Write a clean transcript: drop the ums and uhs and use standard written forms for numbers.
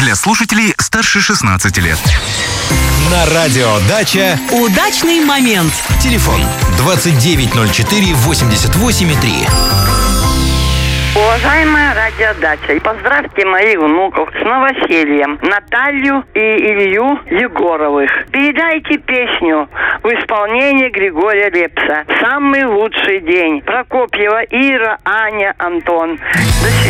для слушателей старше 16 лет. На радио «Дача» удачный момент. Телефон 2904-88,3. Уважаемая радиодача, поздравьте моих внуков с новосельем Наталью и Илью Егоровых. Передайте песню в исполнении Григория Лепса «Самый лучший день». Прокопьева Ира, Аня, Антон. До свидания.